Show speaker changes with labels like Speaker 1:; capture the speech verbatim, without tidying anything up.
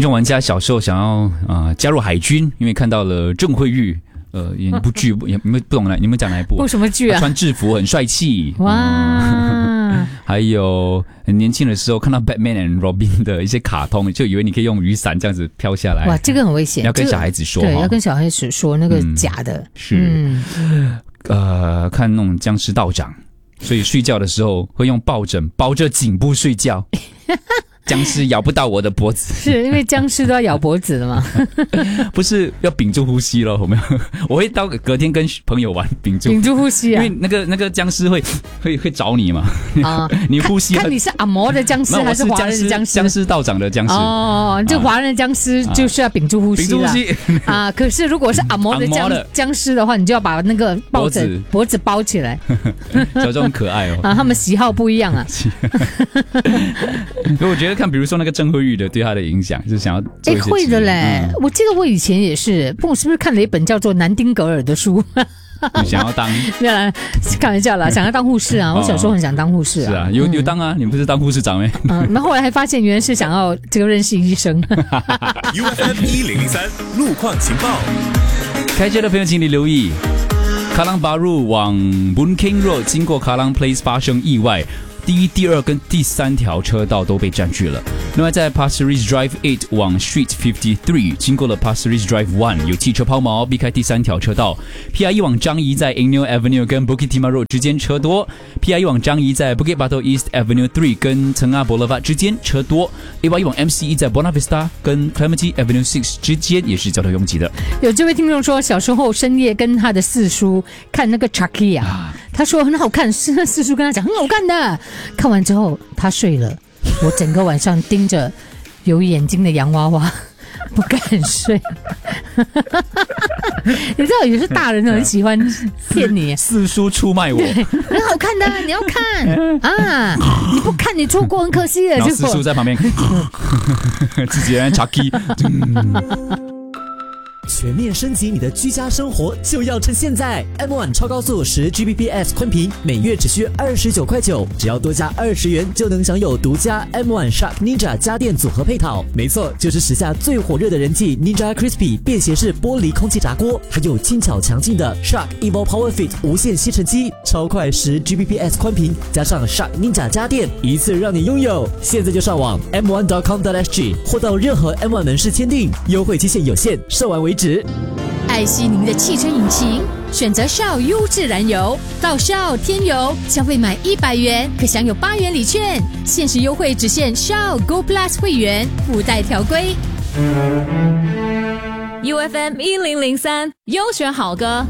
Speaker 1: 听众玩家小时候想要啊、呃、加入海军，因为看到了郑慧玉。呃，演一部剧，也你们不懂了，你们讲哪一部？
Speaker 2: 部什么剧啊？
Speaker 1: 穿制服很帅气。
Speaker 2: 哇、
Speaker 1: 嗯！还有很年轻的时候看到 Batman and Robin 的一些卡通，就以为你可以用雨伞这样子飘下来。
Speaker 2: 哇，这个很危险，
Speaker 1: 你要跟小孩子说，
Speaker 2: 这个、对，要跟小孩子说那个假的。嗯、
Speaker 1: 是，嗯、呃，看那种僵尸道长，所以睡觉的时候会用抱枕包着颈部睡觉。僵尸咬不到我的脖子，
Speaker 2: 是因为僵尸都要咬脖子的吗？
Speaker 1: 不是，要屏住呼吸咯，有没有？我会到隔天跟朋友玩屏住
Speaker 2: 屏住呼吸啊，
Speaker 1: 因为那个那个僵尸会会会找你嘛，啊，你呼吸
Speaker 2: 看，看你是阿嬷的僵尸还是华人的僵尸？
Speaker 1: 僵尸道长的僵尸
Speaker 2: 哦，就华人的僵尸就是要屏住呼吸啦，屏
Speaker 1: 住呼吸
Speaker 2: 啊。可是如果是阿嬷的僵僵尸的话，你就要把那个抱枕脖子包起来，
Speaker 1: 小众可爱哦。
Speaker 2: 啊，他们喜好不一样啊。
Speaker 1: 所以我觉得看，比如说那个郑慧玉的对他的影响，是想要做一些。
Speaker 2: 哎，会的嘞、嗯！我记得我以前也是，不，我是不是看了一本叫做南丁格尔的书？
Speaker 1: 你想要当？
Speaker 2: 没有啦，开玩笑啦，想要当护士啊！我小时候很想当护士啊。
Speaker 1: 是啊，有有当啊，你不是当护士长咩？
Speaker 2: 嗯，那后来还发现原来是想要这个认识医生。
Speaker 3: U F M 一零零三路况情报，
Speaker 1: 开车的朋友请你留意。卡朗巴路往 Boon Keng Road 经过卡朗 Place 发生意外，第一、第二跟第三条车道都被占据了。另外，在 Pasir Ris Drive 八往 Street 五十三，经过了 Pasir Ris Drive 一，有汽车抛锚，避开第三条车道。P I E 往樟宜在 Angel Avenue 跟 Bukit Timah Road 之间车多。P I E 往樟宜在 Bukit Batok East Avenue 三跟 Tengah Boulevard 之间车多。A Y E 往 M C E 在 Buona Vista 跟 Clementi Avenue 六之间也是交通拥挤的。
Speaker 2: 有这位听众说，小时候深夜跟他的四叔看那个 Chucky 啊，啊他说很好看，是四叔跟他讲很好看的。看完之后他睡了，我整个晚上盯着有眼睛的洋娃娃不敢睡。你知道有些大人很喜欢骗你，
Speaker 1: 四叔出卖我，
Speaker 2: 很好看的，你要看啊！你不看你错过很可惜的。
Speaker 1: 然后四叔在旁边自己人 Chucky。
Speaker 4: 全面升级你的居家生活就要趁现在 ！M 一 超高速十 G B P S 宽频，每月只需二十九块九，只要多加二十元就能享有独家 M 一 Shark Ninja 家电组合配套。没错，就是时下最火热的人气 Ninja Crispy 便携式玻璃空气炸锅，还有轻巧强劲的 Shark Evo Power Fit 无线吸尘机，超快十 G B P S 宽频，加上 Shark Ninja 家电，一次让你拥有。现在就上网 m 一 点 com 点 s g 或到任何 M 一 门市签订，优惠期限有限，售完为止。
Speaker 5: 爱惜您的汽车引擎，选择 Shell 优质燃油，到 Shell 添油，消费满一百元可享有八元礼券，限时优惠只限 Shell Go Plus 会员，附带条规。U F M 一零零三优选好歌